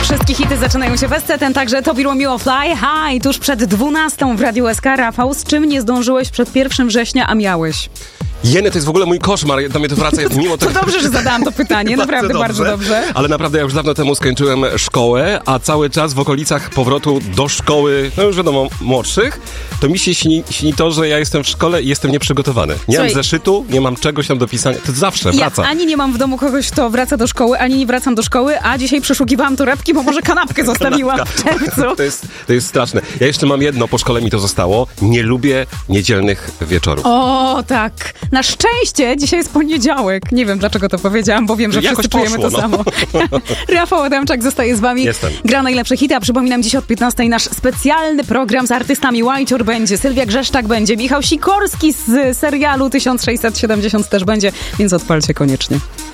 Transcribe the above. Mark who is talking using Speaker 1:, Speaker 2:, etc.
Speaker 1: Wszystkie hity zaczynają się w SC, także Tobi Romeo Fly High. Tuż przed 12 w Radiu SK. Rafał, z czym nie zdążyłeś przed 1 września, a miałeś?
Speaker 2: Jeny, to jest w ogóle mój koszmar, do mnie to wraca mimo tego.
Speaker 1: To dobrze, że zadałam to pytanie, naprawdę bardzo dobrze.
Speaker 2: Ale naprawdę ja już dawno temu skończyłem szkołę, a cały czas w okolicach powrotu do szkoły, no już wiadomo, młodszych, to mi się śni to, że ja jestem w szkole i jestem nieprzygotowany. Nie mam zeszytu, nie mam czegoś tam do pisania, to zawsze wraca.
Speaker 1: Ja ani nie mam w domu kogoś, kto wraca do szkoły, ani nie wracam do szkoły, a dzisiaj przeszukiwałam torebki, bo może kanapkę zostawiłam w czerwcu.
Speaker 2: To jest straszne. Ja jeszcze mam jedno, po szkole mi to zostało, nie lubię niedzielnych wieczorów.
Speaker 1: O, tak. Na szczęście dzisiaj jest poniedziałek. Nie wiem, dlaczego to powiedziałam, bo wiem, że wszyscy czujemy to samo. Rafał Adamczak zostaje z wami.
Speaker 2: Jestem.
Speaker 1: Gra najlepsze hity, a przypominam, dziś od 15 nasz specjalny program z artystami. Łajcior będzie, Sylwia Grzeszczak będzie, Michał Sikorski z serialu 1670 też będzie, więc odpalcie koniecznie.